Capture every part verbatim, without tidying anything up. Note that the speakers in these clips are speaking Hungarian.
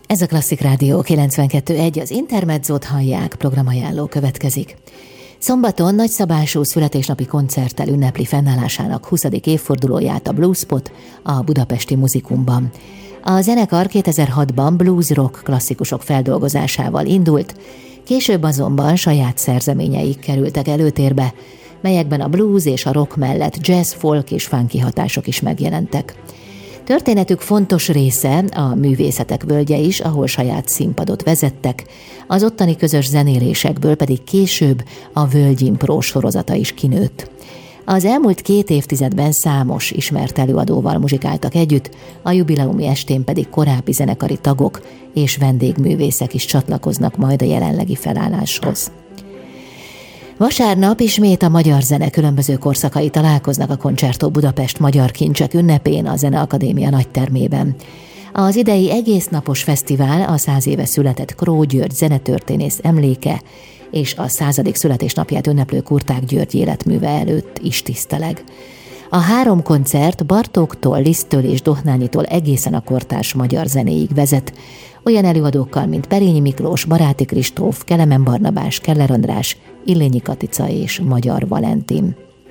Ez a Klasszik Rádió kilencvenkettő pont egy, az Intermedzót hallják, programajánló következik. Szombaton nagyszabású születésnapi koncerttel ünnepli fennállásának huszadik évfordulóját a Bluespot a Budapesti Muzikumban. A zenekar kétezer-hatban blues rock klasszikusok feldolgozásával indult, később azonban saját szerzeményeik kerültek előtérbe, melyekben a blues és a rock mellett jazz, folk és funky hatások is megjelentek. Történetük fontos része a Művészetek Völgye is, ahol saját színpadot vezettek, az ottani közös zenélésekből pedig később a Völgyimpró sorozata is kinőtt. Az elmúlt két évtizedben számos ismert előadóval muzsikáltak együtt, a jubileumi estén pedig korábbi zenekari tagok és vendégművészek is csatlakoznak majd a jelenlegi felálláshoz. Vasárnap ismét a magyar zene különböző korszakai találkoznak a Concerto Budapest Magyar Kincsek ünnepén a Zeneakadémia nagytermében. Az idei egésznapos fesztivál a száz éve született Kró György zenetörténész emléke és a századik születésnapját ünneplő Kurták György életműve előtt is tiszteleg. A három koncert Bartóktól, Liszttől és Dohnányitól egészen a kortárs magyar zenéig vezet, olyan előadókkal, mint Perényi Miklós, Baráti Kristóf, Kelemen Barnabás, Keller András, Illényi Katica és Magyar Valentin.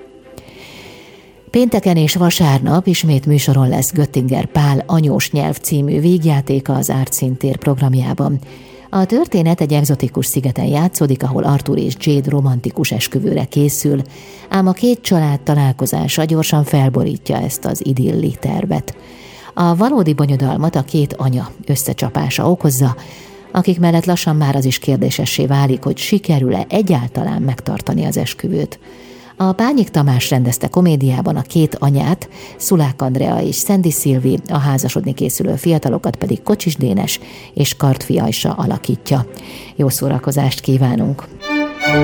Pénteken és vasárnap ismét műsoron lesz Göttinger Pál Anyós nyelv című vígjátéka az Art Színtér programjában. A történet egy egzotikus szigeten játszódik, ahol Arthur és Jade romantikus esküvőre készül, ám a két család találkozása gyorsan felborítja ezt az idilli tervet. A valódi bonyodalmat a két anya összecsapása okozza, akik mellett lassan már az is kérdésessé válik, hogy sikerül-e egyáltalán megtartani az esküvőt. A Pányik Tamás rendezte komédiában a két anyát, Szulák Andrea és Szendi Szilvi, a házasodni készülő fiatalokat pedig Kocsis Dénes és Kartfi Ajsa alakítja. Jó szórakozást kívánunk!